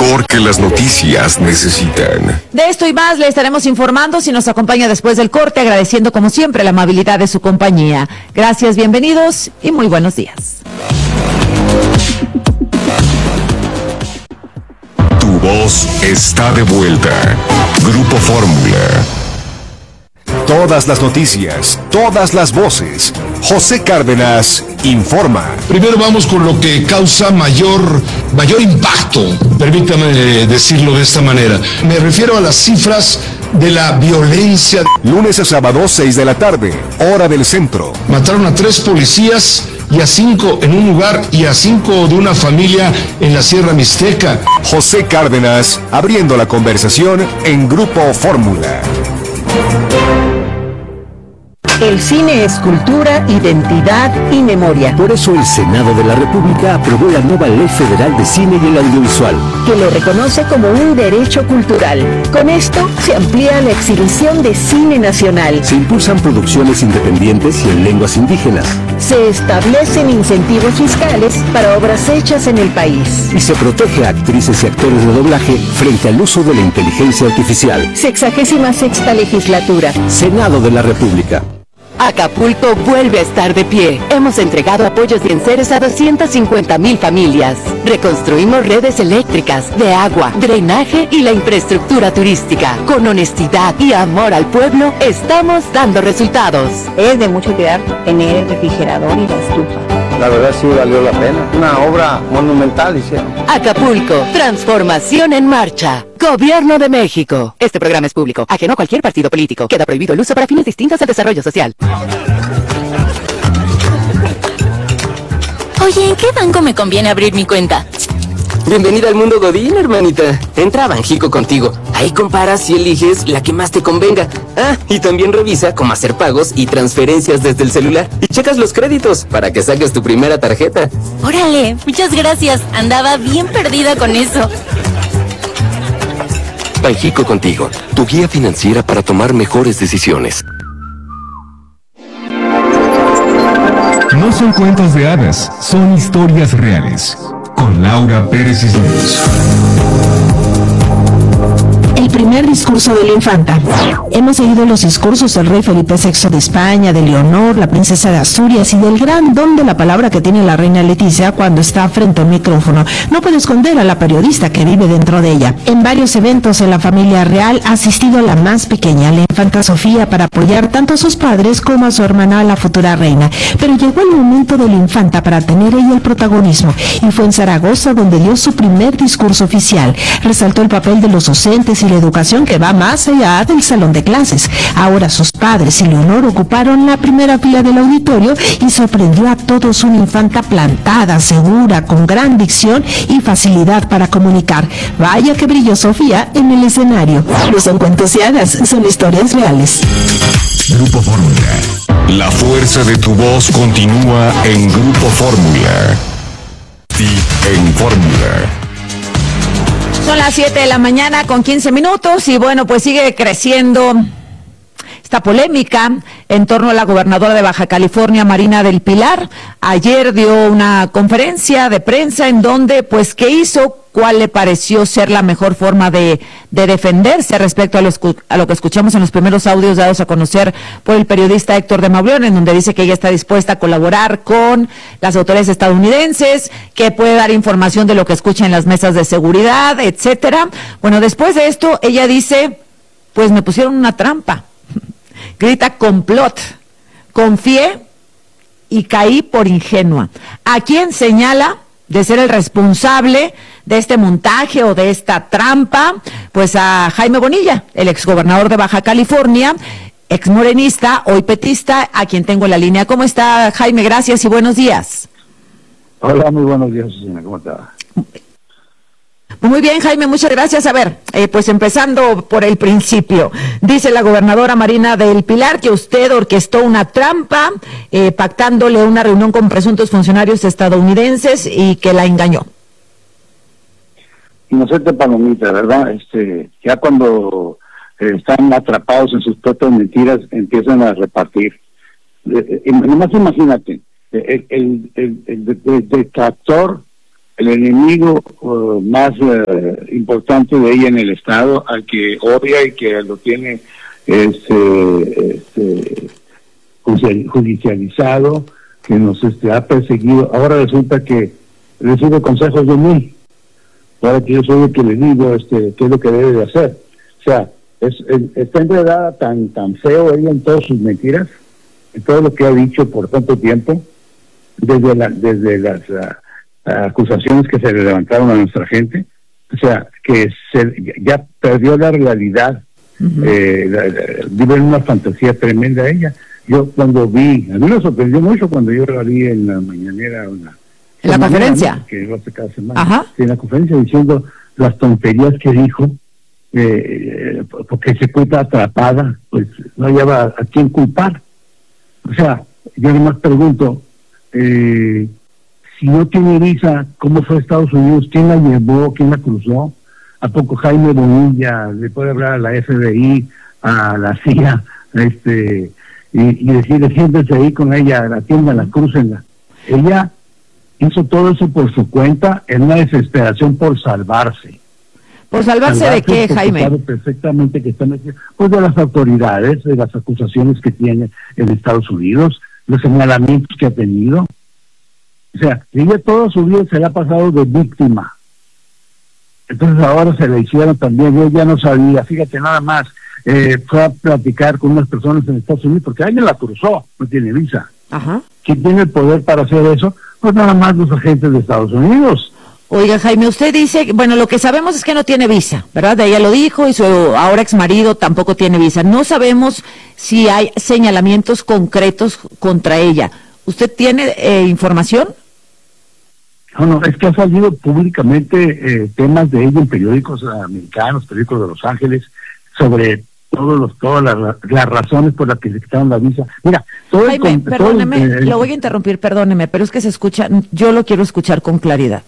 mejor que las noticias necesitan. De esto y más le estaremos informando si nos acompaña después del corte, agradeciendo como siempre la amabilidad de su compañía. Gracias, bienvenidos y muy buenos días. Tu voz está de vuelta. Grupo Fórmula. Todas las noticias, todas las voces. José Cárdenas informa. Primero vamos con lo que causa mayor impacto, permítame decirlo de esta manera. Me refiero a las cifras de la violencia. Lunes a sábado, 6 de la tarde, hora del centro. Mataron a 3 policías y a 5 en un lugar y a 5 de una familia en la Sierra Mixteca. José Cárdenas abriendo la conversación en Grupo Fórmula. El cine es cultura, identidad y memoria. Por eso el Senado de la República aprobó la nueva Ley Federal de Cine y el Audiovisual, que lo reconoce como un derecho cultural. Con esto se amplía la exhibición de cine nacional. Se impulsan producciones independientes y en lenguas indígenas. Se establecen incentivos fiscales para obras hechas en el país. Y se protege a actrices y actores de doblaje frente al uso de la inteligencia artificial. 66ª legislatura. Senado de la República. Acapulco vuelve a estar de pie. Hemos entregado apoyos y enseres a 250,000 familias. Reconstruimos redes eléctricas, de agua, drenaje y la infraestructura turística. Con honestidad y amor al pueblo, estamos dando resultados. Es de mucho cuidar tener el refrigerador y la estufa. La verdad sí valió la pena. Una obra monumental hicieron. Acapulco, transformación en marcha. Gobierno de México. Este programa es público, ajeno a cualquier partido político. Queda prohibido el uso para fines distintos al desarrollo social. Oye, ¿en qué banco me conviene abrir mi cuenta? Bienvenida al mundo Godín, hermanita. Entra a Banjico contigo. Ahí comparas y eliges la que más te convenga. Ah, y también revisa cómo hacer pagos y transferencias desde el celular. Y checas los créditos para que saques tu primera tarjeta. Órale, muchas gracias. Andaba bien perdida con eso. Banjico contigo, tu guía financiera para tomar mejores decisiones. No son cuentos de hadas, son historias reales. Con Laura Pérez Cisneros. El primer discurso de la infanta. Hemos seguido los discursos del rey Felipe VI de España, de Leonor, la princesa de Asturias y del gran don de la palabra que tiene la reina Leticia cuando está frente al micrófono. No puede esconder a la periodista que vive dentro de ella. En varios eventos en la familia real ha asistido la más pequeña, la infanta Sofía, para apoyar tanto a sus padres como a su hermana, la futura reina. Pero llegó el momento de la infanta para tener ella el protagonismo, y fue en Zaragoza donde dio su primer discurso oficial. Resaltó el papel de los docentes y la educación que va más allá del salón de clases. Ahora sus padres y Leonor ocuparon la primera fila del auditorio y sorprendió a todos una infanta plantada, segura, con gran dicción y facilidad para comunicar. Vaya que brilló Sofía en el escenario. No son cuentos y hadas, son historias reales. Grupo Fórmula. La fuerza de tu voz continúa en Grupo Fórmula. Y en Fórmula. Son las 7 de la mañana con 15 minutos y bueno, pues sigue creciendo esta polémica en torno a la gobernadora de Baja California, Marina del Pilar. Ayer dio una conferencia de prensa en donde, pues, ¿qué hizo? ¿Cuál le pareció ser la mejor forma de defenderse respecto a lo que escuchamos en los primeros audios dados a conocer por el periodista Héctor de Mauleón, en donde dice que ella está dispuesta a colaborar con las autoridades estadounidenses, que puede dar información de lo que escucha en las mesas de seguridad, etcétera? Bueno, después de esto, ella dice, pues me pusieron una trampa. Grita complot. Confié y caí por ingenua. ¿A quién señala de ser el responsable de este montaje o de esta trampa? Pues a Jaime Bonilla, el exgobernador de Baja California, exmorenista, hoy petista, a quien tengo en la línea. ¿Cómo está, Jaime? Gracias y buenos días. Hola, muy buenos días, Susana. ¿Cómo está? Muy bien, Jaime, muchas gracias. A ver, pues empezando por el principio. Dice la gobernadora Marina del Pilar que usted orquestó una trampa pactándole una reunión con presuntos funcionarios estadounidenses y que la engañó. Inocente palomita, ¿verdad? Ya cuando están atrapados en sus propias mentiras, empiezan a repartir. Nomás imagínate, el detractor el enemigo más importante de ella en el Estado, al que odia y que lo tiene judicializado, que nos ha perseguido. Ahora resulta que recibe consejos de mí, ahora que yo soy el que le digo qué es lo que debe de hacer. O sea, está enredada tan feo ella en todas sus mentiras, en todo lo que ha dicho por tanto tiempo, desde las acusaciones que se le levantaron a nuestra gente. O sea, que ya perdió la realidad. Vive en una fantasía tremenda ella. Yo cuando a mí me sorprendió mucho cuando yo la vi en la mañanera, en la conferencia que lo hace cada semana, en la conferencia, diciendo las tonterías que dijo, porque se encuentra atrapada, pues no hallaba a quién culpar. O sea, yo nomás pregunto, si no tiene visa, ¿cómo fue a Estados Unidos? ¿Quién la llevó? ¿Quién la cruzó? ¿A poco Jaime Bonilla le puede hablar a la FBI, a la CIA, y decirle, siéntese ahí con ella, atiéndala, crúcenla? Ella hizo todo eso por su cuenta, en una desesperación por salvarse. ¿Por salvarse de qué, Jaime? Sabe perfectamente que están aquí, pues de las autoridades, de las acusaciones que tiene en Estados Unidos, los señalamientos que ha tenido. O sea, ella toda su vida se la ha pasado de víctima. Entonces ahora se le hicieron también, ella no sabía, fíjate nada más, fue a platicar con unas personas en Estados Unidos, porque alguien la cruzó, no tiene visa. ¿Quién tiene el poder para hacer eso? Pues nada más los agentes de Estados Unidos. Oiga, Jaime, usted dice, bueno, lo que sabemos es que no tiene visa, ¿verdad? Ella lo dijo y su ahora exmarido tampoco tiene visa. No sabemos si hay señalamientos concretos contra ella. ¿Usted tiene información? No, es que ha salido públicamente temas de ella en periódicos americanos, periódicos de Los Ángeles, sobre todas las razones por las que se quitaron la visa. Mira, Jaime, perdóneme, lo voy a interrumpir, perdóneme, pero es que se escucha, yo lo quiero escuchar con claridad.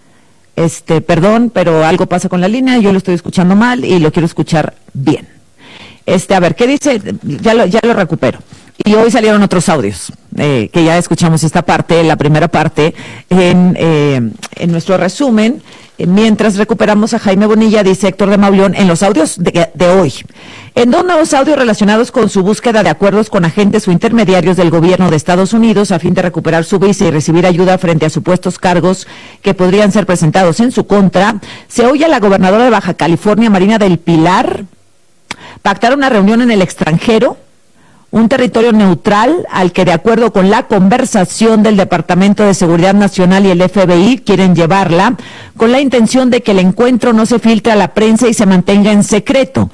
Perdón, pero algo pasa con la línea, yo lo estoy escuchando mal y lo quiero escuchar bien. A ver, ¿qué dice? Ya lo recupero. Y hoy salieron otros audios, que ya escuchamos esta parte, la primera parte, en nuestro resumen. Mientras recuperamos a Jaime Bonilla, dice Héctor de Mauleón, en los audios de hoy. En dos nuevos audios relacionados con su búsqueda de acuerdos con agentes o intermediarios del gobierno de Estados Unidos a fin de recuperar su visa y recibir ayuda frente a supuestos cargos que podrían ser presentados en su contra, se oye a la gobernadora de Baja California, Marina del Pilar, pactar una reunión en el extranjero, un territorio neutral al que, de acuerdo con la conversación del Departamento de Seguridad Nacional y el FBI, quieren llevarla con la intención de que el encuentro no se filtre a la prensa y se mantenga en secreto.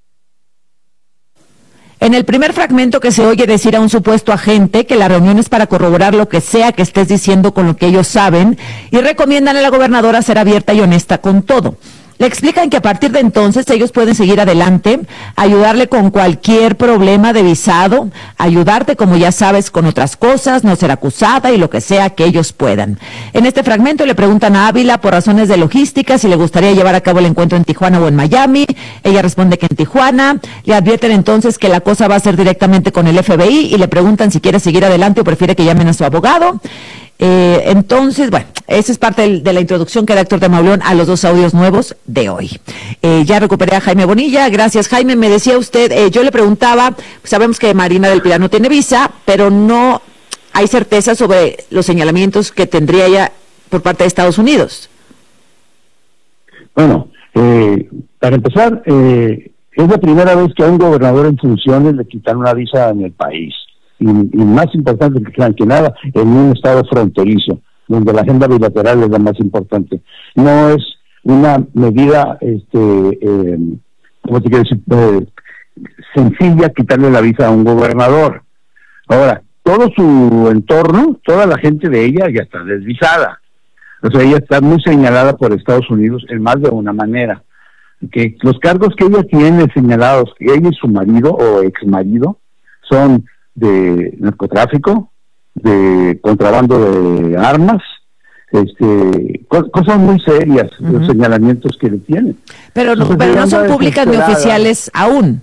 En el primer fragmento que se oye decir a un supuesto agente que la reunión es para corroborar lo que sea que estés diciendo con lo que ellos saben y recomiendan a la gobernadora ser abierta y honesta con todo. Le explican que a partir de entonces ellos pueden seguir adelante, ayudarle con cualquier problema de visado, ayudarte, como ya sabes, con otras cosas, no ser acusada y lo que sea que ellos puedan. En este fragmento le preguntan a Ávila por razones de logística si le gustaría llevar a cabo el encuentro en Tijuana o en Miami. Ella responde que en Tijuana. Le advierten entonces que la cosa va a ser directamente con el FBI y le preguntan si quiere seguir adelante o prefiere que llamen a su abogado. Entonces, bueno, esa es parte de la introducción que da Héctor de Mauleón a los dos audios nuevos de hoy. Ya recuperé a Jaime Bonilla. Gracias, Jaime. Me decía usted, yo le preguntaba, sabemos que Marina del Pilar no tiene visa, pero no hay certeza sobre los señalamientos que tendría ella por parte de Estados Unidos. Bueno, para empezar, es la primera vez que a un gobernador en funciones le quitan una visa en el país. Y más importante que nada, en un estado fronterizo, donde la agenda bilateral es la más importante. No es una medida, ¿cómo te quiero decir? Sencilla quitarle la visa a un gobernador. Ahora, todo su entorno, toda la gente de ella ya está desvisada. O sea, ella está muy señalada por Estados Unidos en más de una manera. Que los cargos que ella tiene señalados, que ella y su marido o exmarido, son de narcotráfico, de contrabando de armas, cosas muy serias, los señalamientos que le tienen. Pero no son públicas ni oficiales aún.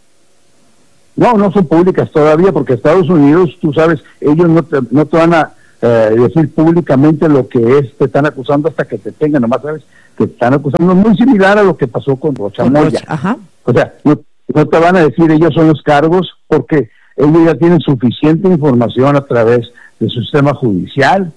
No son públicas todavía, porque Estados Unidos, tú sabes, ellos no te van a decir públicamente lo que es, te están acusando hasta que te tengan, nomás sabes, te están acusando, muy similar a lo que pasó con Rocha Moya. O sea, no te van a decir ellos son los cargos, porque ellos ya tienen suficiente información a través de su sistema judicial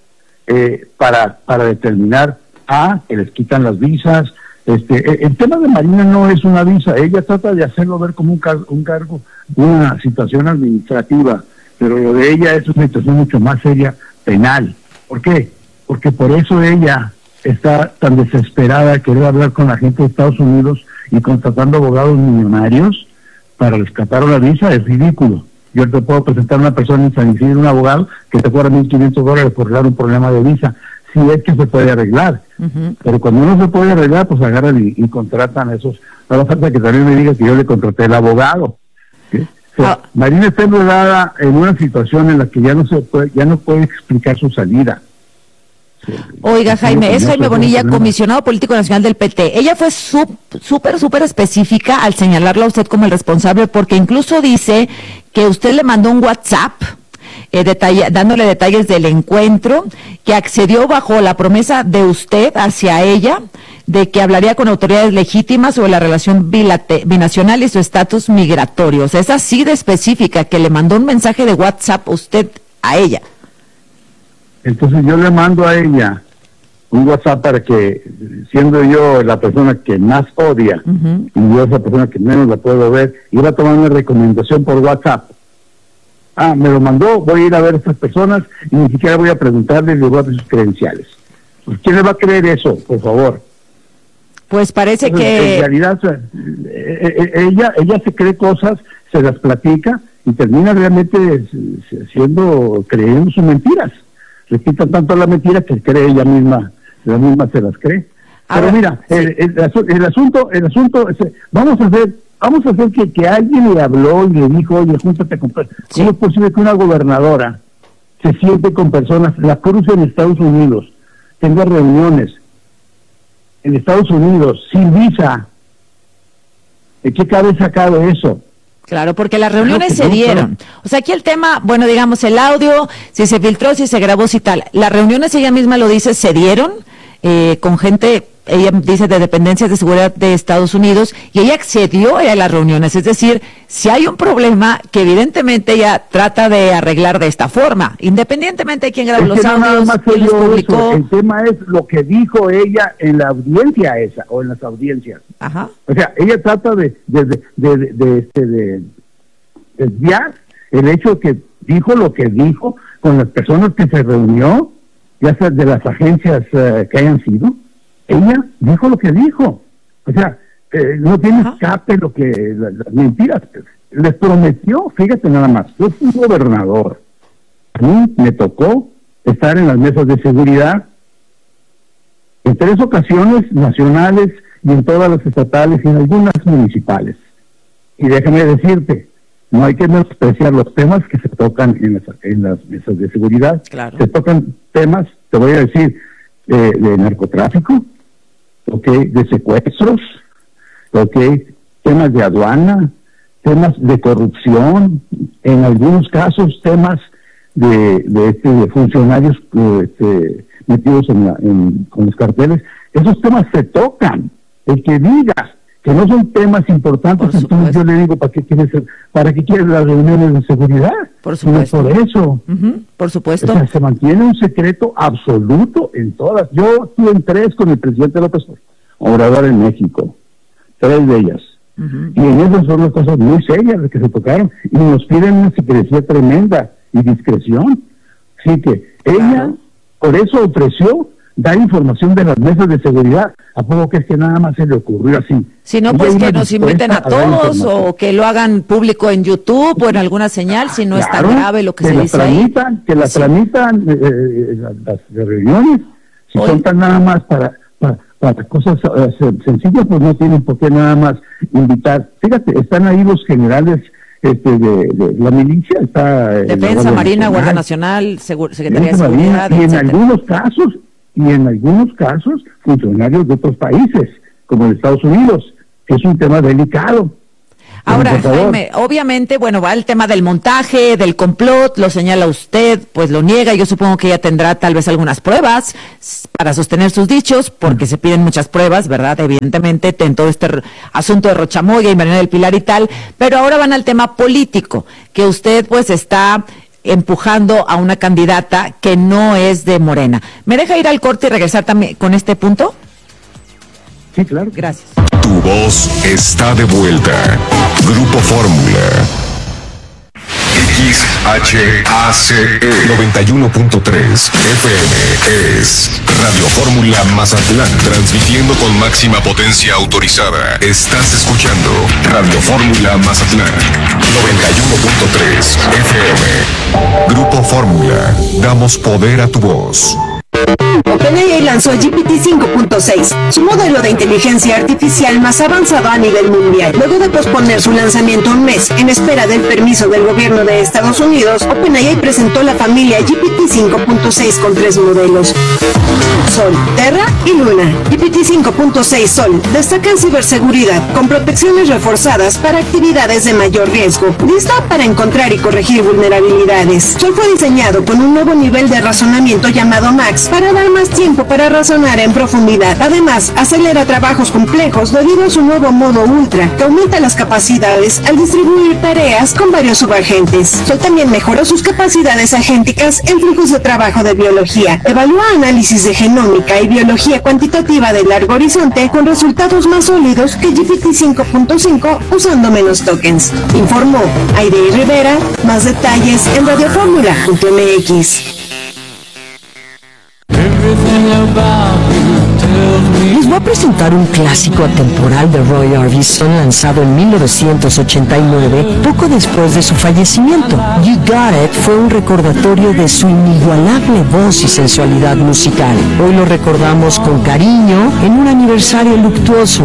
para determinar que les quitan las visas. El tema de Marina no es una visa, ella trata de hacerlo ver como un cargo, una situación administrativa, pero lo de ella es una situación mucho más seria, penal. ¿Por qué? Porque por eso ella está tan desesperada de querer hablar con la gente de Estados Unidos y contratando abogados millonarios para rescatar una visa. Es ridículo. Yo te puedo presentar a una persona en San Isidro, un abogado, que te cobra $1,500 por arreglar un problema de visa, si es que se puede arreglar. Pero cuando no se puede arreglar, pues agarran y contratan a esos. No falta que también me diga que yo le contraté al abogado. ¿Sí? O sea, Marina está enredada en una situación en la que ya no puede explicar su salida. Oiga, Jaime, es Jaime Bonilla, comisionado político nacional del PT. Ella fue súper específica al señalarla a usted como el responsable, porque incluso dice que usted le mandó un WhatsApp dándole detalles del encuentro, que accedió bajo la promesa de usted hacia ella, de que hablaría con autoridades legítimas sobre la relación binacional y su estatus migratorio. O sea, es así de específica, que le mandó un mensaje de WhatsApp usted a ella. Entonces yo le mando a ella un WhatsApp para que, siendo yo la persona que más odia, y yo esa persona que menos la puedo ver, iba a tomar una recomendación por WhatsApp. Me lo mandó, voy a ir a ver a estas personas y ni siquiera voy a preguntarles de sus credenciales. Pues, ¿quién le va a creer eso, por favor? Pues parece que... En realidad, ella se cree cosas, se las platica y termina realmente creyendo sus mentiras. Le quitan tanto la mentira que cree ella misma se las cree. Pero mira, el asunto vamos a hacer que alguien le habló y le dijo, oye, júntate con personas. ¿Cómo es posible que una gobernadora se siente con personas, la cruce en Estados Unidos, tenga reuniones en Estados Unidos sin visa? ¿De qué cabe sacado eso? Claro, porque las reuniones se dieron. O sea, aquí el tema, bueno, digamos, el audio, si se filtró, si se grabó, si tal. Las reuniones, ella misma lo dice, se dieron con gente, ella dice, de dependencias de seguridad de Estados Unidos, y ella accedió a las reuniones. Es decir, si hay un problema que evidentemente ella trata de arreglar de esta forma, independientemente de quién grabó los audios, quién los publicó. El tema es lo que dijo ella en la audiencia esa, o en las audiencias. Ajá. O sea, ella trata de desviar el hecho que dijo lo que dijo con las personas que se reunió, ya sea de las agencias que hayan sido. Ella dijo lo que dijo. O sea, no tiene escape las mentiras. Les prometió, fíjate nada más, yo fui gobernador. A mí me tocó estar en las mesas de seguridad en 3 ocasiones nacionales y en todas las estatales y en algunas municipales. Y déjame decirte, no hay que menospreciar los temas que se tocan en las mesas de seguridad. Claro. Se tocan temas, te voy a decir, de narcotráfico, de secuestros, temas de aduana, temas de corrupción, en algunos casos temas de funcionarios metidos con los carteles. Esos temas se tocan. El que diga que no son temas importantes, entonces yo le digo, ¿para qué quieres las reuniones de seguridad? Por supuesto. No es por eso. Por supuesto. O sea, se mantiene un secreto absoluto en todas. Yo estuve en 3 con el presidente López Obrador en México, 3 de ellas. Y en esas son las cosas muy serias las que se tocaron, y nos piden una secrecía tremenda y discreción. Así que ella, por eso ofreció dar información de las mesas de seguridad. ¿A poco que es que nada más se le ocurrió así? Si no, pues que nos inviten a todos, o que lo hagan público en YouTube o en alguna señal, si no es tan grave lo que se dice ahí. Que la tramitan las reuniones, si son tan nada más para cosas sencillas, pues no tienen por qué nada más invitar. Fíjate, están ahí los generales de la milicia, está Defensa, Marina, Guardia Nacional, Secretaría de Seguridad, y en algunos casos funcionarios de otros países, como de Estados Unidos, que es un tema delicado. Ahora, Jaime, obviamente, bueno, va el tema del montaje, del complot, lo señala usted, pues lo niega. Yo supongo que ella tendrá tal vez algunas pruebas para sostener sus dichos, porque se piden muchas pruebas, ¿verdad? Evidentemente, en todo este asunto de Rochamoya y Marina del Pilar y tal. Pero ahora van al tema político, que usted pues está empujando a una candidata que no es de Morena. ¿Me deja ir al corte y regresar también con este punto? Sí, claro. Gracias. Tu voz está de vuelta. Grupo Fórmula. XHACE 91.3 FM es Radio Fórmula Mazatlán, transmitiendo con máxima potencia autorizada. Estás escuchando Radio Fórmula Mazatlán 91.3 FM. Grupo Fórmula, damos poder a tu voz. OpenAI lanzó GPT 5.6, su modelo de inteligencia artificial más avanzado a nivel mundial. Luego de posponer su lanzamiento un mes en espera del permiso del gobierno de Estados Unidos, OpenAI presentó la familia GPT 5.6 con 3 modelos: Sol, Terra y Luna. GPT 5.6 Sol destaca en ciberseguridad, con protecciones reforzadas para actividades de mayor riesgo, lista para encontrar y corregir vulnerabilidades. Sol fue diseñado con un nuevo nivel de razonamiento llamado Max, para dar más tiempo para razonar en profundidad. Además, acelera trabajos complejos debido a su nuevo modo Ultra, que aumenta las capacidades al distribuir tareas con varios subagentes. Sol también mejoró sus capacidades agénticas en flujos de trabajo de biología. Evalúa análisis de genómica y biología cuantitativa de largo horizonte con resultados más sólidos que GPT 5.5 usando menos tokens. Informó Airey Rivera. Más detalles en radiofórmula.mx. Les voy a presentar un clásico atemporal de Roy Orbison lanzado en 1989, poco después de su fallecimiento. You Got It fue un recordatorio de su inigualable voz y sensualidad musical. Hoy lo recordamos con cariño en un aniversario luctuoso.